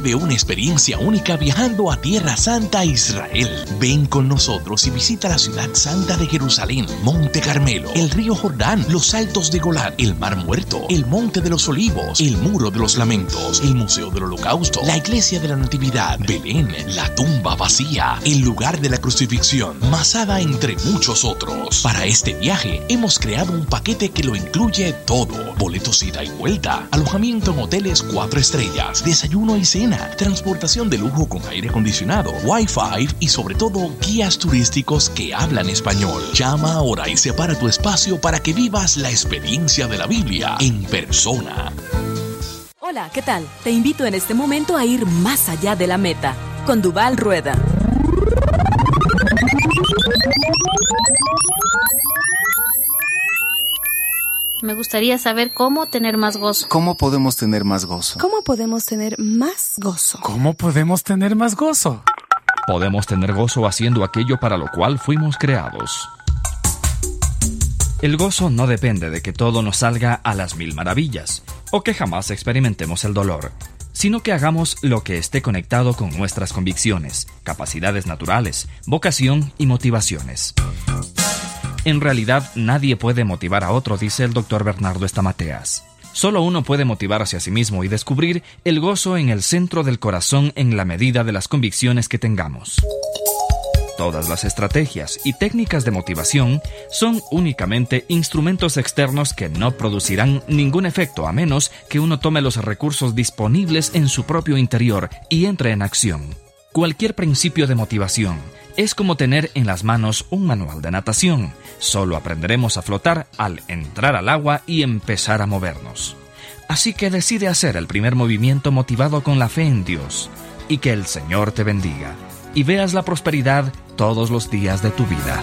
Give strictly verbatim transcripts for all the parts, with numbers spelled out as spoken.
Vive una experiencia única viajando a Tierra Santa, Israel. Ven con nosotros y visita la ciudad santa de Jerusalén, Monte Carmelo, el río Jordán, los Altos de Golán, el Mar Muerto, el Monte de los Olivos, el Muro de los Lamentos, el Museo del Holocausto, la Iglesia de la Natividad, Belén, la tumba vacía, el lugar de la crucifixión, Masada, entre muchos otros. Para este viaje hemos creado un paquete que lo incluye todo: boletos ida y vuelta, alojamiento en hoteles cuatro estrellas, desayuno y cena, transportación de lujo con aire acondicionado, wifi y sobre todo guías turísticos que hablan español. Llama ahora y separa tu espacio para que vivas la experiencia de la Biblia en persona. Hola, ¿qué tal? Te invito en este momento a ir más allá de la meta con Duval Rueda. Me gustaría saber cómo tener más gozo. ¿Cómo podemos tener más gozo? ¿Cómo podemos tener más gozo? ¿Cómo podemos tener más gozo? Podemos tener gozo haciendo aquello para lo cual fuimos creados. El gozo no depende de que todo nos salga a las mil maravillas, o que jamás experimentemos el dolor, sino que hagamos lo que esté conectado con nuestras convicciones, capacidades naturales, vocación y motivaciones. En realidad, nadie puede motivar a otro, dice el doctor Bernardo Estamateas. Solo uno puede motivarse a sí mismo y descubrir el gozo en el centro del corazón en la medida de las convicciones que tengamos. Todas las estrategias y técnicas de motivación son únicamente instrumentos externos que no producirán ningún efecto a menos que uno tome los recursos disponibles en su propio interior y entre en acción. Cualquier principio de motivación es como tener en las manos un manual de natación. Solo aprenderemos a flotar al entrar al agua y empezar a movernos. Así que decide hacer el primer movimiento motivado con la fe en Dios, y que el Señor te bendiga y veas la prosperidad todos los días de tu vida.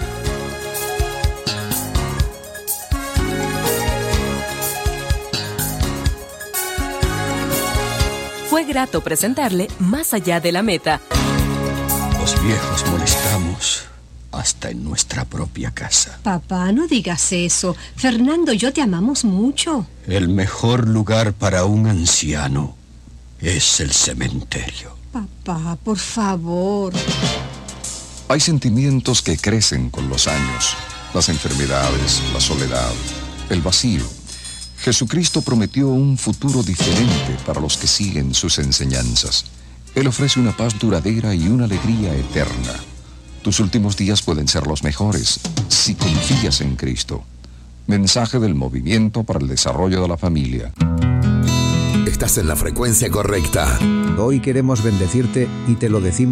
Fue grato presentarle Más allá de la meta. Los viejos molestamos hasta en nuestra propia casa. Papá, no digas eso. Fernando y yo te amamos mucho. El mejor lugar para un anciano es el cementerio. Papá, por favor. Hay sentimientos que crecen con los años: las enfermedades, la soledad, el vacío. Jesucristo prometió un futuro diferente para los que siguen sus enseñanzas. Él ofrece una paz duradera y una alegría eterna. Tus últimos días pueden ser los mejores si confías en Cristo. Mensaje del Movimiento para el Desarrollo de la Familia. Estás en la frecuencia correcta. Hoy queremos bendecirte y te lo decimos